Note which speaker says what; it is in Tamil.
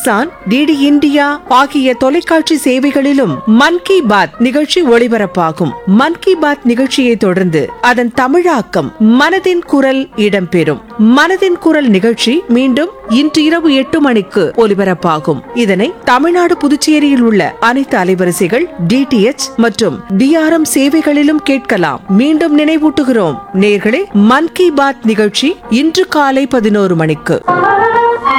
Speaker 1: கிசான், டிடி இந்தியா ஆகிய தொலைக்காட்சி சேவைகளிலும் மன் கி பாத் நிகழ்ச்சி ஒளிபரப்பாகும். மன் கி பாத் நிகழ்ச்சியை தொடர்ந்து அதன் தமிழாக்கம் மனதின் குரல் இடம்பெறும். மனதின் குரல் நிகழ்ச்சி மீண்டும் இன்று இரவு 8 மணிக்கு ஒலிபரப்பாகும். இதனை தமிழ்நாடு, புதுச்சேரியில் உள்ள அனைத்து அலைவரிசைகள், டிடிஎச் மற்றும் டிஆர்எம் சேவைகளிலும் கேட்கலாம். மீண்டும் நினைவூட்டுகிறோம் நேயர்களே, மன் கி பாத் நிகழ்ச்சி இன்று காலை 11 மணிக்கு.